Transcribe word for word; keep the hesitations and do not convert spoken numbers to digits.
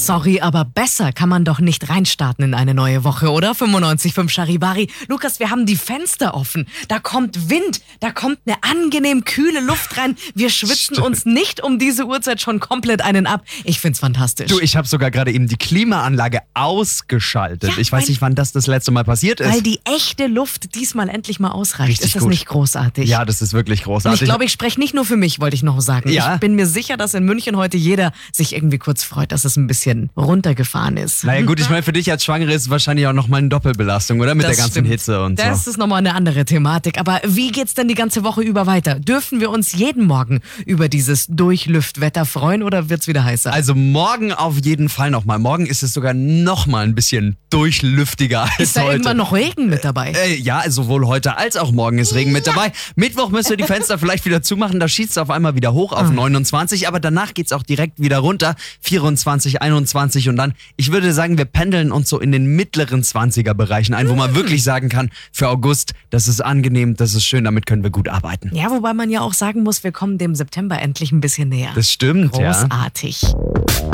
Sorry, aber besser kann man doch nicht reinstarten in eine neue Woche, oder? fünfundneunzig Komma fünf Charivari. Lukas, wir haben die Fenster offen. Da kommt Wind, da kommt eine angenehm kühle Luft rein. Wir schwitzen Stimmt. uns nicht um diese Uhrzeit schon komplett einen ab. Ich find's fantastisch. Du, ich habe sogar gerade eben die Klimaanlage ausgeschaltet. Ja, ich weiß weil- nicht, wann das das letzte Mal passiert ist. Weil die echte Luft diesmal endlich mal ausreicht. Richtig ist das gut. nicht großartig? Ja, das ist wirklich Und großartig. ich glaube, ich spreche nicht nur für mich, wollte ich noch sagen. Ja. Ich bin mir sicher, dass in München heute jeder sich irgendwie kurz freut, dass es ein bisschen runtergefahren ist. naja gut, ich meine, für dich als Schwangere ist es wahrscheinlich auch nochmal eine Doppelbelastung, oder? Mit Das der ganzen stimmt. Hitze und Das so. ist nochmal eine andere Thematik. Aber wie geht's denn die ganze Woche über weiter? Dürfen wir uns jeden Morgen über dieses Durchlüftwetter freuen oder wird's wieder heißer? Also morgen auf jeden Fall nochmal. Morgen ist es sogar nochmal ein bisschen durchlüftiger als ist da heute. irgendwann noch Regen mit dabei? Äh, ja, sowohl heute als auch morgen ist Regen mit dabei. Mittwoch müssen wir die Fenster vielleicht wieder zumachen, da schießt es auf einmal wieder hoch auf neunundzwanzig, aber danach geht's auch direkt wieder runter, vierundzwanzig, einundzwanzig und dann, ich würde sagen, wir pendeln uns so in den mittleren zwanziger Bereichen ein, wo man wirklich sagen kann, für August, das ist angenehm, das ist schön, damit können wir gut arbeiten. Ja, wobei man ja auch sagen muss, wir kommen dem September endlich ein bisschen näher. Das stimmt, ja. Großartig.